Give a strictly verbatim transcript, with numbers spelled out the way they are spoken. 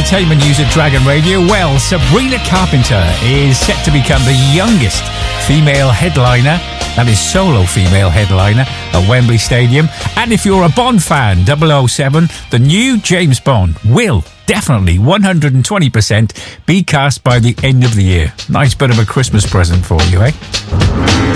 entertainment news at Dragon Radio. Well, Sabrina Carpenter is set to become the youngest female headliner, that is solo female headliner, at Wembley Stadium. And if you're a Bond fan, double oh seven, the new James Bond will definitely one hundred twenty percent be cast by the end of the year. Nice bit of a Christmas present for you, eh?